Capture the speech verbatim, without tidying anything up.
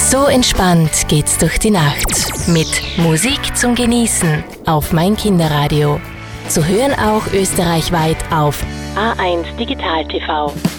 So entspannt geht's durch die Nacht. Mit Musik zum Genießen auf mein Kinderradio. Zu hören auch österreichweit auf A eins Digital T V.